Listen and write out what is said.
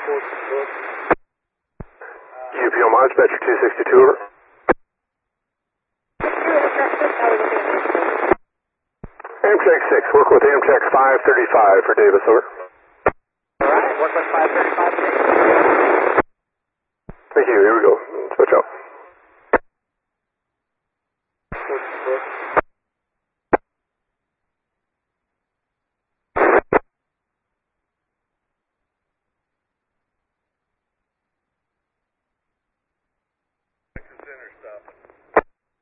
UPO Mod, Dispatcher 262, over. Amtrak 6, work with Amtrak 535 for Davis, over. Alright, work with 535. Thank you, here we go. Switch out.